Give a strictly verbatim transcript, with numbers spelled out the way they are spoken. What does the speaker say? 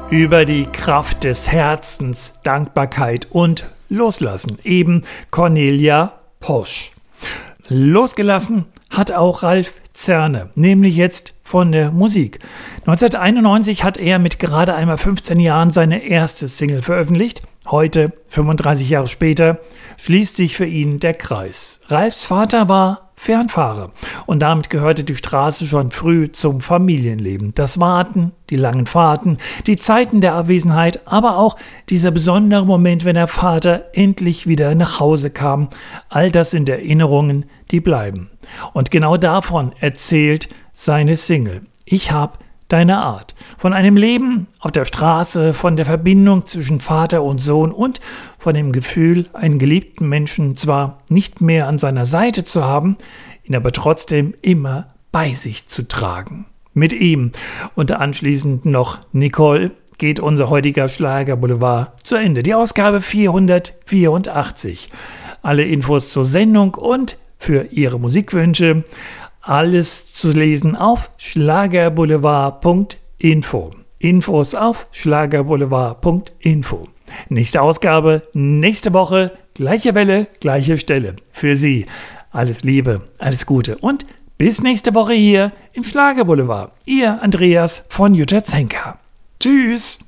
Über die Kraft des Herzens, Dankbarkeit und Loslassen. Eben Cornelia Posch. Losgelassen hat auch Ralf Zerner, nämlich jetzt von der Musik. neunzehnhunderteinundneunzig hat er mit gerade einmal fünfzehn Jahren seine erste Single veröffentlicht. Heute, fünfunddreißig Jahre später, schließt sich für ihn der Kreis. Ralfs Vater war Fernfahrer und damit gehörte die Straße schon früh zum Familienleben. Das Warten, die langen Fahrten, die Zeiten der Abwesenheit, aber auch dieser besondere Moment, wenn der Vater endlich wieder nach Hause kam. All das sind Erinnerungen, die bleiben. Und genau davon erzählt seine Single. Ich hab deine Art. Von einem Leben auf der Straße, von der Verbindung zwischen Vater und Sohn und von dem Gefühl, einen geliebten Menschen zwar nicht mehr an seiner Seite zu haben, ihn aber trotzdem immer bei sich zu tragen. Mit ihm und anschließend noch Nicole geht unser heutiger Schlagerboulevard zu Ende. Die Ausgabe vierhundertvierundachtzig. Alle Infos zur Sendung und für Ihre Musikwünsche alles zu lesen auf schlagerboulevard punkt info. Infos auf schlagerboulevard punkt info. Nächste Ausgabe, nächste Woche, gleiche Welle, gleiche Stelle. Für Sie alles Liebe, alles Gute und bis nächste Woche hier im Schlagerboulevard. Ihr Andreas von Jutta Zenker. Tschüss!